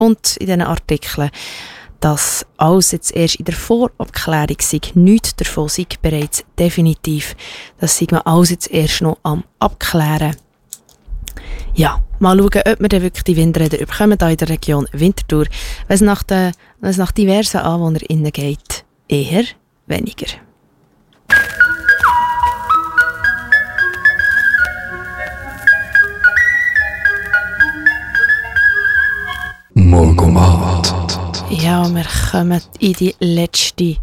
und in diesen Artikeln, dass alles jetzt erst in der Vorabklärung sei, nichts davon sei bereits definitiv. Das sei man alles jetzt erst noch am Abklären. Ja, mal schauen, ob wir dann wirklich die Windräder bekommen hier in der Region Winterthur. Wenn es nach diversen AnwohnerInnen geht, eher weniger. Morgomat. Ja, wir kommen in die letzte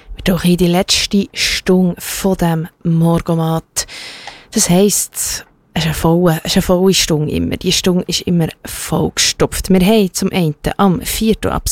Stunde von diesem Morgomat. Das heisst, es ist eine volle Stunde immer. Die Stunde ist immer vollgestopft. Wir haben zum einen am 4. ab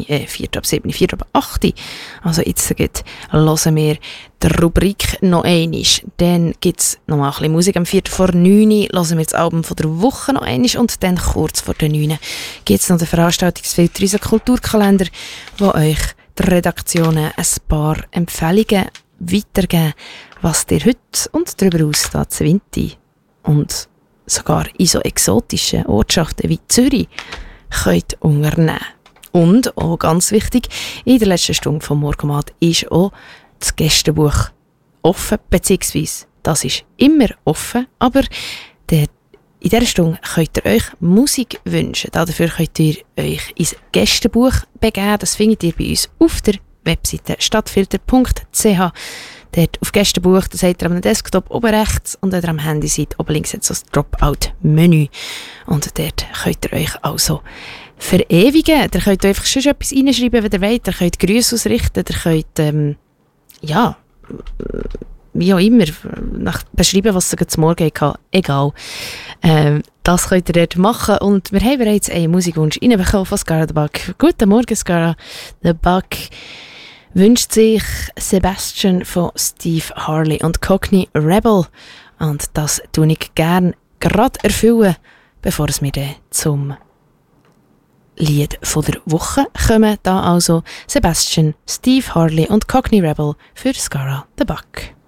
8. Also jetzt hören wir die Rubrik noch einmal. Dann gibt es noch mal ein bisschen Musik. Am 4. vor 9 hören wir das Album von der Woche noch einmal. Und dann kurz vor der 9 gibt es noch den Veranstaltungsfilter, unseren Kulturkalender, wo euch die Redaktionen ein paar Empfehlungen weitergeben, was ihr heute und darüber hinaus da zu Winti und sogar in so exotischen Ortschaften wie Zürich könnt unternehmen. Und auch ganz wichtig, in der letzten Stunde vom Morgomat ist auch das Gästebuch offen, beziehungsweise das ist immer offen, aber in dieser Stunde könnt ihr euch Musik wünschen. Dafür könnt ihr euch ins Gästebuch begeben. Das findet ihr bei uns auf der Webseite stadtfilter.ch. Dort auf Gästebuch, das habt ihr am Desktop oben rechts und wenn ihr am Handy seid, oben links hat so das Dropout-Menü. Und dort könnt ihr euch also verewigen. Ihr könnt einfach schon etwas reinschreiben, wenn ihr wollt. Ihr könnt Grüße ausrichten, ihr könnt, wie auch immer, beschreiben, was es zum Morgen hatte. Egal. Das könnt ihr dort machen. Und wir haben bereits einen Musikwunsch reinbekommen von Skara the Bug. Guten Morgen, Skara the Bug. Wünscht sich Sebastian von Steve Harley und Cockney Rebel. Und das tue ich gerne gerade erfüllen, bevor es mir dann zum Lied von der Woche kommen. Da also Sebastian, Steve Harley und Cockney Rebel für Skara the Bug.